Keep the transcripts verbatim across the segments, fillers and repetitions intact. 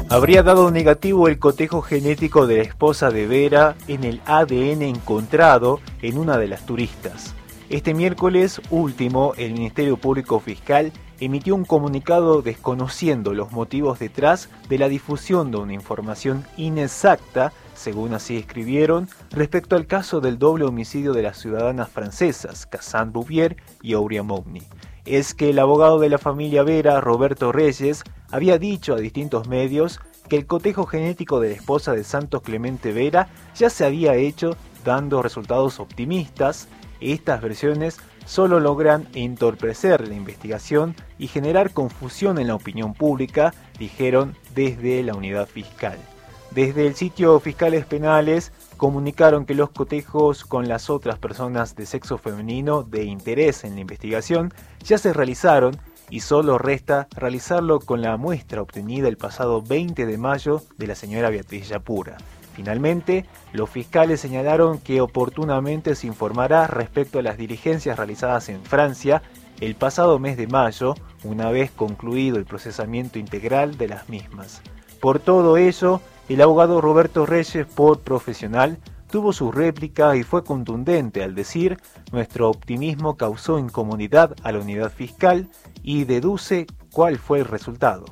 Habría dado negativo el cotejo genético de la esposa de Vera en el A D N encontrado en una de las turistas. Este miércoles último, el Ministerio Público Fiscal emitió un comunicado desconociendo los motivos detrás de la difusión de una información inexacta, según así escribieron, respecto al caso del doble homicidio de las ciudadanas francesas, Cassandre Bouvier y Auria Mogni. Es que el abogado de la familia Vera, Roberto Reyes, había dicho a distintos medios que el cotejo genético de la esposa de Santos Clemente Vera ya se había hecho dando resultados optimistas. Estas versiones solo logran entorpecer la investigación y generar confusión en la opinión pública, dijeron desde la unidad fiscal. Desde el sitio Fiscales Penales comunicaron que los cotejos con las otras personas de sexo femenino de interés en la investigación ya se realizaron y solo resta realizarlo con la muestra obtenida el pasado veinte de mayo de la señora Beatriz Yapura. Finalmente, los fiscales señalaron que oportunamente se informará respecto a las diligencias realizadas en Francia el pasado mes de mayo, una vez concluido el procesamiento integral de las mismas. Por todo ello, el abogado Roberto Reyes, por profesional, tuvo su réplica y fue contundente al decir: nuestro optimismo causó incomodidad a la unidad fiscal, y deduce cuál fue el resultado.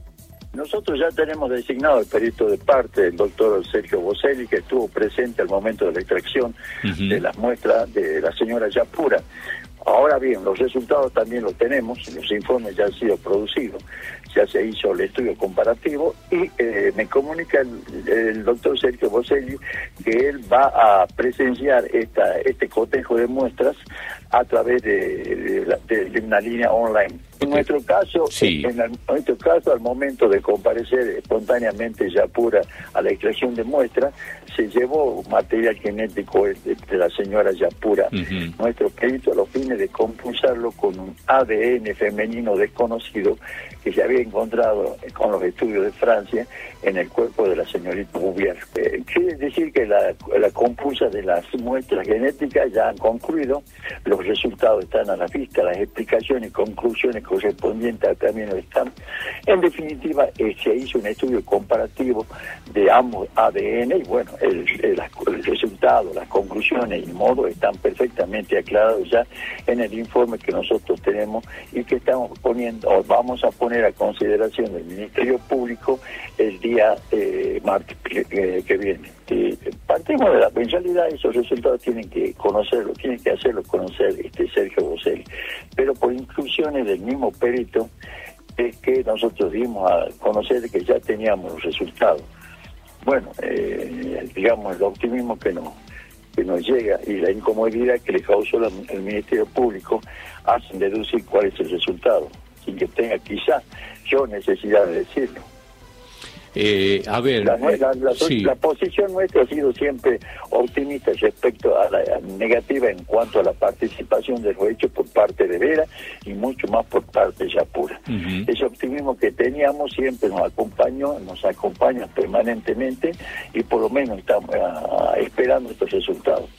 Nosotros ya tenemos designado el perito de parte, el doctor Sergio Boselli, que estuvo presente al momento de la extracción uh-huh. de las muestras de la señora Yapura. Ahora bien, los resultados también los tenemos, los informes ya han sido producidos, ya se hizo el estudio comparativo y eh, me comunica el, el doctor Sergio Boselli que él va a presenciar esta, este cotejo de muestras a través de, de, de una línea online. En nuestro caso, sí. en, el, en nuestro caso, al momento de comparecer espontáneamente Yapura a la extracción de muestras, se llevó material genético de, de la señora Yapura. Uh-huh. Nuestro perito, a los fines de compulsarlo con un A D N femenino desconocido que se había encontrado con los estudios de Francia en el cuerpo de la señorita Bouvier. Eh, quiere decir que la, la compulsa de las muestras genéticas ya han concluido, los resultados están a la vista, las explicaciones y conclusiones correspondientes también están. En definitiva, eh, se hizo un estudio comparativo de ambos A D N y bueno, el, el, el resultado, las conclusiones y el modo están perfectamente aclarados ya en el informe que nosotros tenemos y que estamos poniendo, o vamos a poner a consideración del Ministerio Público el día eh, martes que, que, que viene. Eh, partimos de la mensualidad, esos resultados tienen que conocerlo, tienen que hacerlo conocer este Sergio Boselli, pero por instrucciones del mismo perito es que nosotros dimos a conocer que ya teníamos los resultados. Bueno, eh, digamos, el optimismo que nos, que nos llega y la incomodidad que le causó la, el Ministerio Público hacen deducir cuál es el resultado, sin que tenga quizá yo necesidad de decirlo. Eh, a ver, la, la, la, sí. la posición nuestra ha sido siempre optimista respecto a la negativa en cuanto a la participación de los hechos por parte de Vera y mucho más por parte de Yapura. Uh-huh. Ese optimismo que teníamos siempre nos acompañó, nos acompaña permanentemente y por lo menos estamos uh, esperando estos resultados.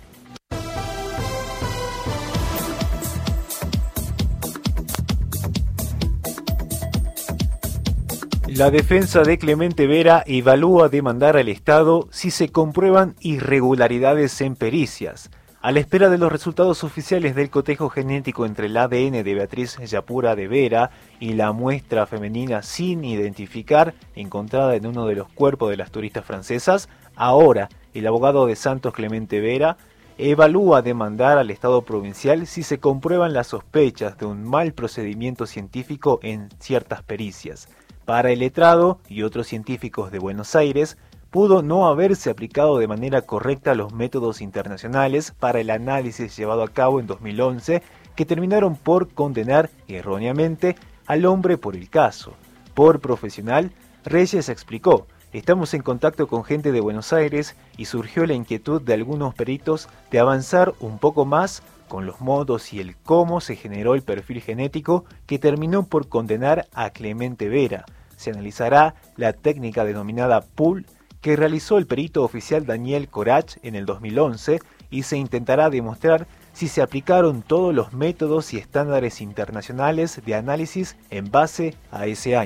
La defensa de Clemente Vera evalúa demandar al Estado si se comprueban irregularidades en pericias. A la espera de los resultados oficiales del cotejo genético entre el A D N de Beatriz Yapura de Vera y la muestra femenina sin identificar encontrada en uno de los cuerpos de las turistas francesas, ahora el abogado de Santos Clemente Vera evalúa demandar al Estado provincial si se comprueban las sospechas de un mal procedimiento científico en ciertas pericias. Para el letrado y otros científicos de Buenos Aires, pudo no haberse aplicado de manera correcta los métodos internacionales para el análisis llevado a cabo en dos mil once, que terminaron por condenar erróneamente al hombre por el caso. Por profesional, Reyes explicó: estamos en contacto con gente de Buenos Aires y surgió la inquietud de algunos peritos de avanzar un poco más con los modos y el cómo se generó el perfil genético que terminó por condenar a Clemente Vera. Se analizará la técnica denominada pool que realizó el perito oficial Daniel Corach en el dos mil once y se intentará demostrar si se aplicaron todos los métodos y estándares internacionales de análisis en base a ese año.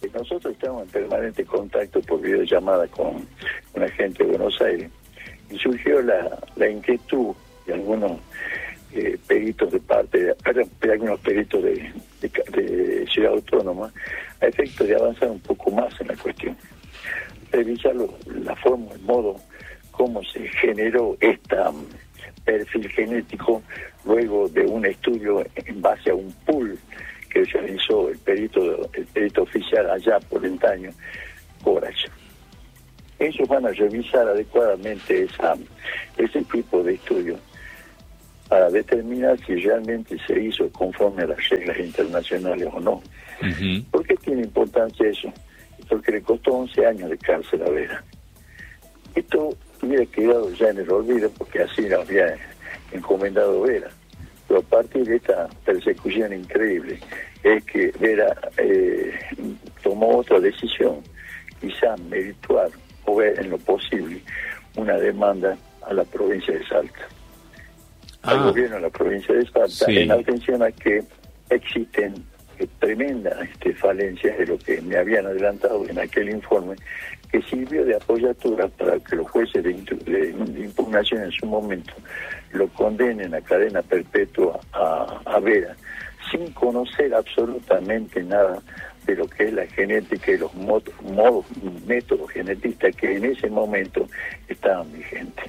Nosotros estamos en permanente contacto por videollamada con una gente de Buenos Aires y surgió la, la inquietud de algunos eh, peritos de parte, de, perdón, de algunos peritos de, de, de Ciudad Autónoma a efecto de avanzar un poco más en la cuestión. Revisar lo, la forma, el modo, cómo se generó este um, perfil genético luego de un estudio en base a un pool que realizó el perito, el perito oficial allá por el año Corach. Ellos van a revisar adecuadamente esa, ese tipo de estudio para determinar si realmente se hizo conforme a las reglas internacionales o no. Uh-huh. ¿Por qué tiene importancia eso? Porque le costó once años de cárcel a Vera. Esto hubiera quedado ya en el olvido porque así lo había encomendado Vera. Pero a partir de esta persecución increíble es que Vera eh, tomó otra decisión, quizá merituar o ver en lo posible una demanda a la provincia de Salta, ah, al gobierno de la provincia de Salta, sí, en atención a que existen eh, tremendas este, falencias de lo que me habían adelantado en aquel informe, que sirvió de apoyatura para que los jueces de, de, de impugnación en su momento lo condenen a cadena perpetua a, a Vera, sin conocer absolutamente nada de lo que es la genética y los modos, modos, métodos genetistas que en ese momento estaban vigentes.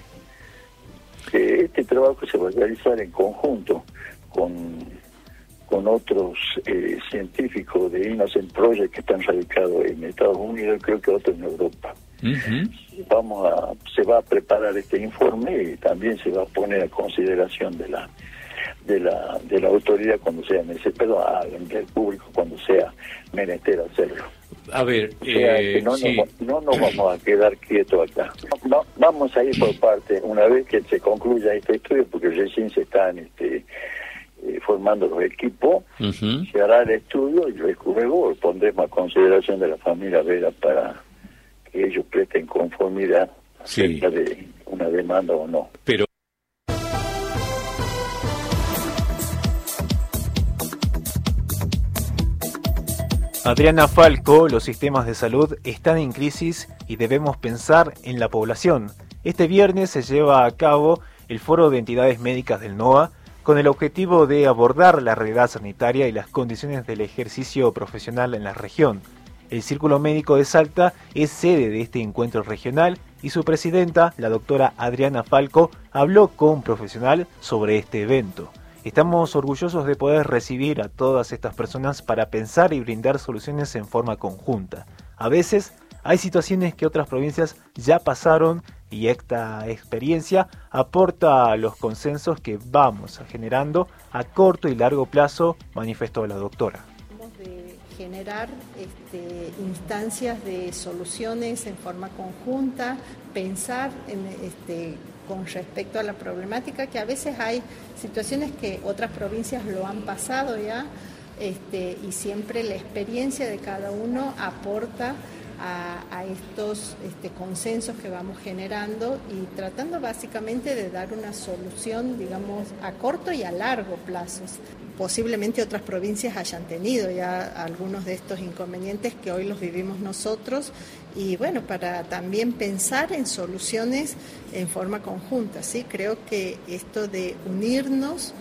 Este trabajo se va a realizar en conjunto con, con otros eh, científicos de Innocent Project que están radicados en Estados Unidos y creo que otros en Europa. Uh-huh. Vamos a, se va a preparar este informe y también se va a poner a consideración de la de la de la autoridad cuando sea necesario, perdón, al público cuando sea menester hacerlo. A ver, o sea, eh, que no, sí. nos, no nos vamos a quedar quietos acá. No, vamos a ir por parte, una vez que se concluya este estudio, porque recién se están este, eh, formando los equipos, uh-huh, se hará el estudio y luego lo pondremos a consideración de la familia Vera para que ellos presten conformidad acerca sí. de una demanda o no. Pero Adriana Falco, los sistemas de salud están en crisis y debemos pensar en la población. Este viernes se lleva a cabo el Foro de Entidades Médicas del NOA con el objetivo de abordar la realidad sanitaria y las condiciones del ejercicio profesional en la región. El Círculo Médico de Salta es sede de este encuentro regional y su presidenta, la doctora Adriana Falco, habló con un profesional sobre este evento. Estamos orgullosos de poder recibir a todas estas personas para pensar y brindar soluciones en forma conjunta. A veces hay situaciones que otras provincias ya pasaron y esta experiencia aporta los consensos que vamos generando a corto y largo plazo, manifestó la doctora. De generar este, instancias de soluciones en forma conjunta, pensar en este con respecto a la problemática, que a veces hay situaciones que otras provincias lo han pasado ya, este, y siempre la experiencia de cada uno aporta a, a estos este, consensos que vamos generando y tratando básicamente de dar una solución, digamos, a corto y a largo plazo. Posiblemente otras provincias hayan tenido ya algunos de estos inconvenientes que hoy los vivimos nosotros y bueno, para también pensar en soluciones en forma conjunta, ¿sí? Creo que esto de unirnos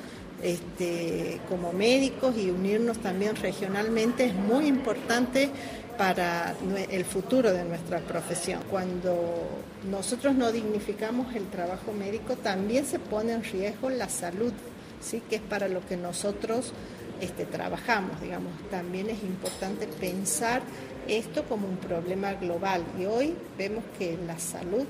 este, como médicos y unirnos también regionalmente es muy importante para el futuro de nuestra profesión. Cuando nosotros no dignificamos el trabajo médico, también se pone en riesgo la salud, ¿sí? Que es para lo que nosotros este, trabajamos, digamos. También es importante pensar esto como un problema global y hoy vemos que la salud,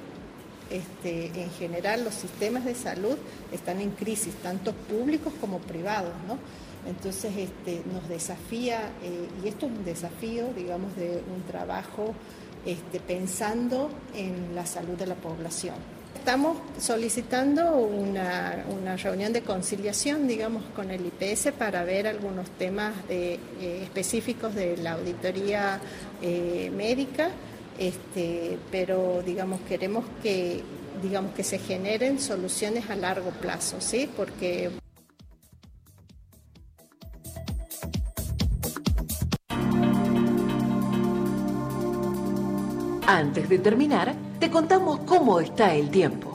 este, en general los sistemas de salud están en crisis, tanto públicos como privados, ¿no? Entonces este, nos desafía, eh, y esto es un desafío, digamos, de un trabajo este, pensando en la salud de la población. Estamos solicitando una, una reunión de conciliación, digamos, con el I P S para ver algunos temas de, eh, específicos de la auditoría eh, médica, este, pero, digamos, queremos que, digamos, que se generen soluciones a largo plazo, ¿sí? Porque Antes de terminar, te contamos cómo está el tiempo.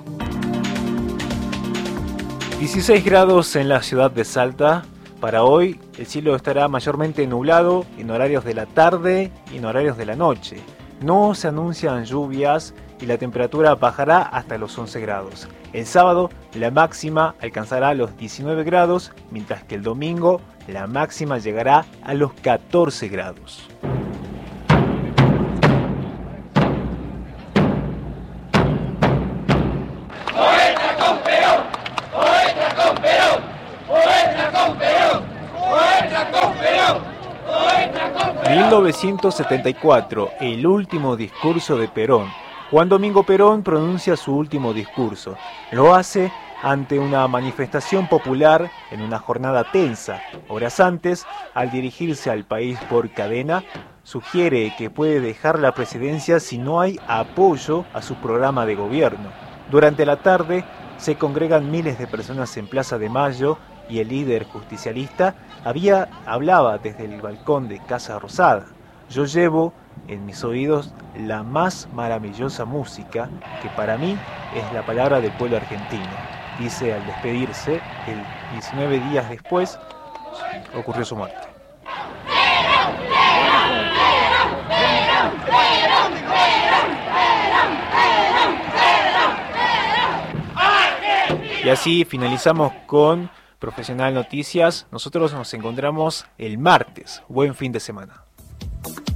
dieciséis grados en la ciudad de Salta. Para hoy el cielo estará mayormente nublado en horarios de la tarde y en horarios de la noche. No se anuncian lluvias y la temperatura bajará hasta los once grados. El sábado la máxima alcanzará los diecinueve grados, mientras que el domingo la máxima llegará a los catorce grados. mil novecientos setenta y cuatro, el último discurso de Perón. Juan Domingo Perón pronuncia su último discurso. Lo hace ante una manifestación popular en una jornada tensa. Horas antes, al dirigirse al país por cadena, sugiere que puede dejar la presidencia si no hay apoyo a su programa de gobierno. Durante la tarde, se congregan miles de personas en Plaza de Mayo y el líder justicialista había, hablaba desde el balcón de Casa Rosada. Yo llevo en mis oídos la más maravillosa música, que para mí es la palabra del pueblo argentino, dice al despedirse. El diecinueve días después ocurrió su muerte. Y así finalizamos con Profesional Noticias. Nosotros nos encontramos el martes. Buen fin de semana.